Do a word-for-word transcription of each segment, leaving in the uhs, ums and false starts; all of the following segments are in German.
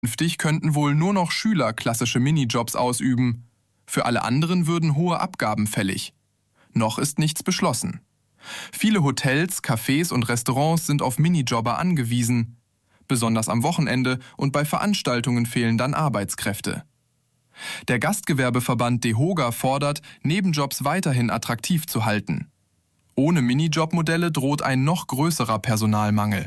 Künftig könnten wohl nur noch Schüler klassische Minijobs ausüben. Für alle anderen würden hohe Abgaben fällig. Noch ist nichts beschlossen. Viele Hotels, Cafés und Restaurants sind auf Minijobber angewiesen. Besonders am Wochenende und bei Veranstaltungen fehlen dann Arbeitskräfte. Der Gastgewerbeverband DEHOGA fordert, Nebenjobs weiterhin attraktiv zu halten. Ohne Minijobmodelle droht ein noch größerer Personalmangel.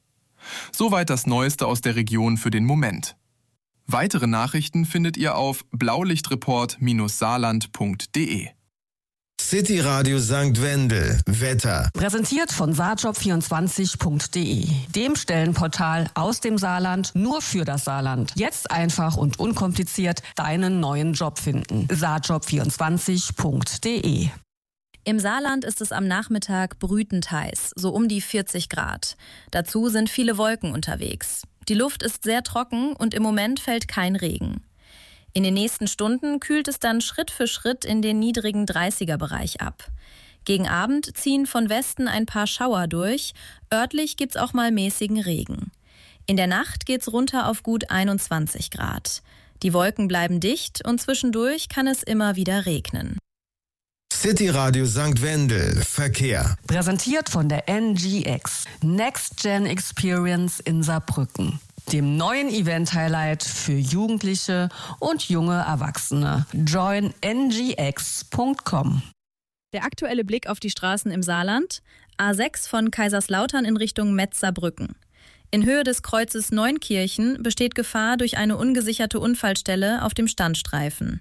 Soweit das Neueste aus der Region für den Moment. Weitere Nachrichten findet ihr auf blaulichtreport Bindestrich saarland Punkt de. City Radio Sankt Wendel. Wetter. Präsentiert von saarjob vierundzwanzig Punkt de, dem Stellenportal aus dem Saarland nur für das Saarland. Jetzt einfach und unkompliziert deinen neuen Job finden. saarjob vierundzwanzig Punkt de. Im Saarland ist es am Nachmittag brütend heiß, so um die vierzig Grad. Dazu sind viele Wolken unterwegs. Die Luft ist sehr trocken und im Moment fällt kein Regen. In den nächsten Stunden kühlt es dann Schritt für Schritt in den niedrigen dreißiger-Bereich ab. Gegen Abend ziehen von Westen ein paar Schauer durch, örtlich gibt's auch mal mäßigen Regen. In der Nacht geht's runter auf gut einundzwanzig Grad. Die Wolken bleiben dicht und zwischendurch kann es immer wieder regnen. City Radio Sankt Wendel. Verkehr. Präsentiert von der N G X, Next Gen Experience in Saarbrücken, dem neuen Event-Highlight für Jugendliche und junge Erwachsene. join n g x punkt com. Der aktuelle Blick auf die Straßen im Saarland: A sechs von Kaiserslautern in Richtung Metz-Saarbrücken. In Höhe des Kreuzes Neunkirchen besteht Gefahr durch eine ungesicherte Unfallstelle auf dem Standstreifen.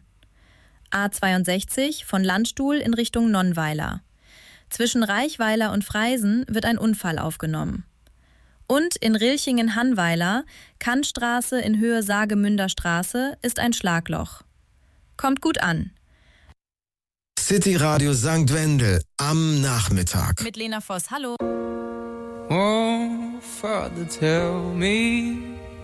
A zweiundsechzig von Landstuhl in Richtung Nonnweiler. Zwischen Reichweiler und Freisen wird ein Unfall aufgenommen. Und in Rilchingen-Hannweiler, Kantstraße in Höhe Saargemünder Straße, ist ein Schlagloch. Kommt gut an. City Radio Sankt Wendel am Nachmittag. Mit Lena Voss, hallo. Oh, Father, tell me